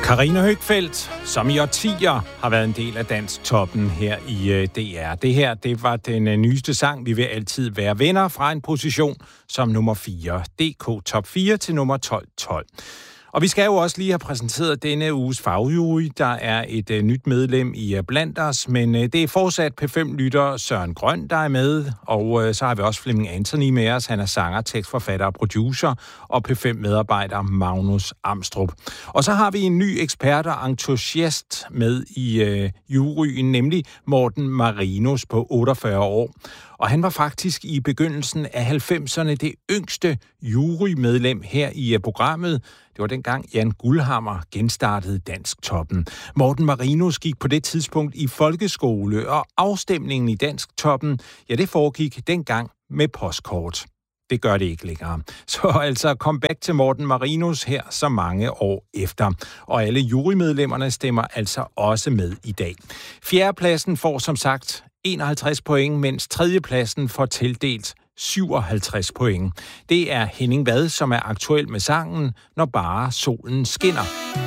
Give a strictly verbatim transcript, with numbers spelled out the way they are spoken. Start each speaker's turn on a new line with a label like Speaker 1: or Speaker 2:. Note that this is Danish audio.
Speaker 1: Karina Høgfeldt, som i årtier har været en del af Dansk Toppen her i D R. Det her, det var den nyeste sang, Vi vil altid være venner, fra en position som nummer fire. D K Top fire til nummer tolv tolv. Og vi skal jo også lige have præsenteret denne uges fagjury. Der er et uh, nyt medlem i uh, blandt os, men uh, det er fortsat P fem-lytter Søren Grøn, der er med. Og uh, så har vi også Flemming Anthony med os. Han er sanger, tekstforfatter og producer. Og P fem-medarbejder Magnus Amstrup. Og så har vi en ny ekspert og entusiast med i uh, juryen, nemlig Morten Marinus på otteogfyrre år. Og han var faktisk i begyndelsen af halvfemserne det yngste jurymedlem her i programmet. Det var dengang Jan Guldhammer genstartede Dansk Toppen. Morten Marinus gik på det tidspunkt i folkeskole, og afstemningen i Dansk Toppen, ja, det foregik dengang med postkort. Det gør det ikke længere. Så altså comeback til Morten Marinus her så mange år efter. Og alle jurymedlemmerne stemmer altså også med i dag. Fjerdepladsen får som sagt enoghalvtreds point, mens tredjepladsen får tildelt syvoghalvtreds point. Det er Henning Vad, som er aktuel med sangen Når bare solen skinner.